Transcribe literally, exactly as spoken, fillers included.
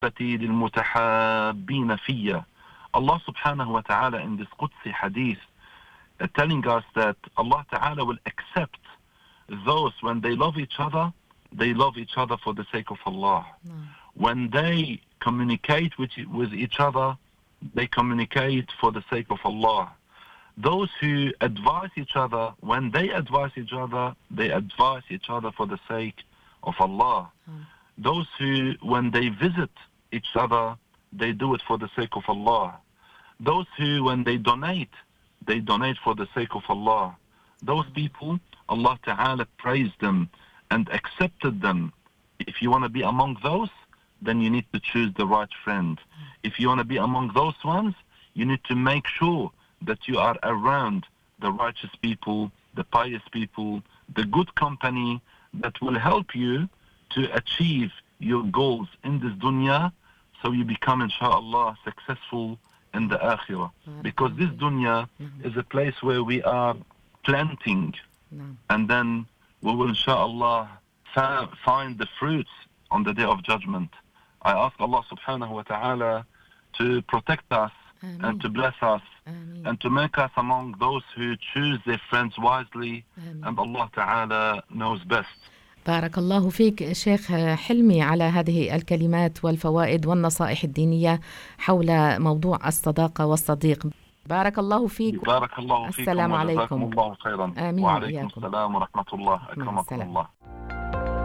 للمتحابين فيا. Allah subhanahu wa ta'ala in this Qudsi hadith uh, telling us that Allah ta'ala will accept those when they love each other, they love each other for the sake of Allah. No. When they communicate with, with each other, they communicate for the sake of Allah. Those who advise each other, when they advise each other, they advise each other for the sake of Allah. Mm. Those who, when they visit each other, they do it for the sake of Allah. Those who, when they donate, they donate for the sake of Allah. Those people, Allah Ta'ala praised them and accepted them. If you want to be among those, then you need to choose the right friend. If you want to be among those ones, you need to make sure that you are around the righteous people, the pious people, the good company that will help you to achieve your goals in this dunya, so you become, inshallah, successful in the akhirah. Because this dunya is a place where we are planting, and then we will, inshallah, fa- find the fruits on the day of judgment. I ask Allah subhanahu wa ta'ala to protect us Ameen. And to bless us Ameen. And to make us among those who choose their friends wisely. Ameen. And Allah ta'ala knows best. بارك الله فيك شيخ حلمي على هذه الكلمات والفوائد والنصائح الدينية حول موضوع الصداقة والصديق. بارك الله فيك. بارك الله فيكم. السلام عليكم. الله خيرا. آمين. وعليكم السلام ورحمة الله. أكرمكم الله.